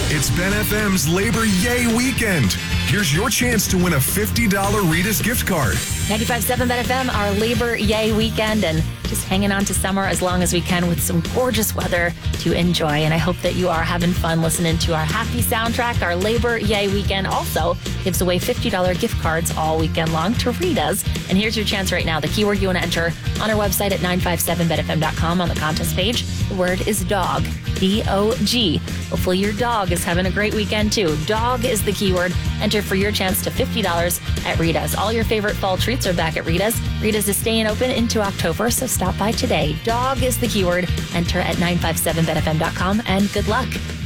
It's Ben FM's Labor Yay Weekend. Here's your chance to win a $50 Rita's gift card. 95.7 Ben FM, our Labor Yay Weekend, and just hanging on to summer as long as we can with some gorgeous weather to enjoy. And I hope that you are having fun listening to our happy soundtrack. Our Labor Yay Weekend also gives away $50 gift cards all weekend long to Rita's. And here's your chance right now. The keyword you want to enter on our website at 957betfm.com on the contest page. The word is dog, D-O-G. Hopefully your dog is having a great weekend too. Dog is the keyword. Enter for your chance to $50 at Rita's. All your favorite fall treats are back at Rita's. Rita's is staying open into October, so stop by today. Dog is the keyword. Enter at 957betfm.com and good luck.